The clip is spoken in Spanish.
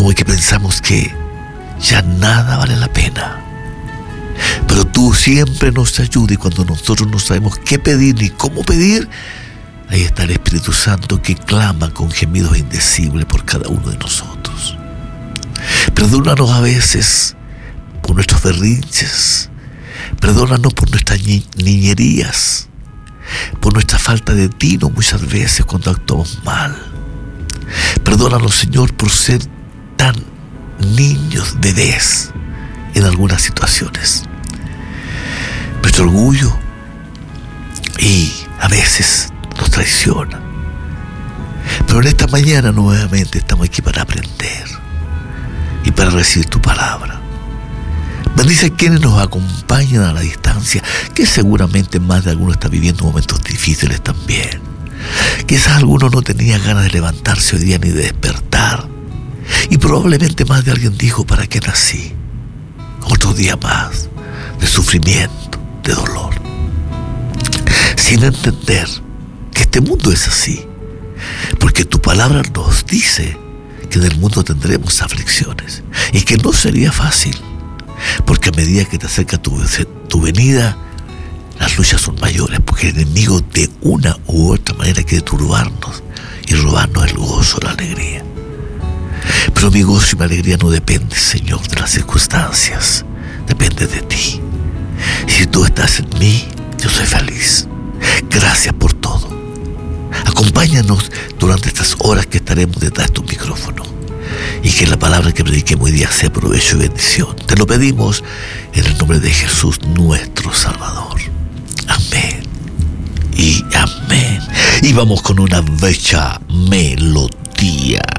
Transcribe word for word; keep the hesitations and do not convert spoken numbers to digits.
como que pensamos que ya nada vale la pena. Pero tú siempre nos ayudas, y cuando nosotros no sabemos qué pedir ni cómo pedir, ahí está el Espíritu Santo que clama con gemidos indecibles por cada uno de nosotros. Perdónanos a veces por nuestros berrinches, perdónanos por nuestras ni- niñerías, por nuestra falta de tino muchas veces cuando actuamos mal. Perdónanos, Señor, por ser tan niños, bebés en algunas situaciones. Nuestro orgullo y a veces nos traiciona. Pero en esta mañana nuevamente estamos aquí para aprender y para recibir tu palabra. Bendice a quienes nos acompañan a la distancia, que seguramente más de alguno está viviendo momentos difíciles también. Quizás alguno no tenía ganas de levantarse hoy día ni de despertar, y probablemente más de alguien dijo: ¿para qué nací? Otro día más de sufrimiento, de dolor, sin entender que este mundo es así, porque tu palabra nos dice que en el mundo tendremos aflicciones y que no sería fácil, porque a medida que te acerca tu, tu venida, las luchas son mayores, porque el enemigo de una u otra manera quiere turbarnos y robarnos el gozo, la alegría. Pero mi gozo y mi alegría no depende, Señor, de las circunstancias, depende de ti. Y si tú estás en mí, yo soy feliz. Gracias por todo. Acompáñanos durante estas horas que estaremos detrás de tu micrófono, y que la palabra que prediquemos hoy día sea provecho y bendición. Te lo pedimos en el nombre de Jesús, nuestro Salvador. Amén y amén. Y vamos con una bella melodía.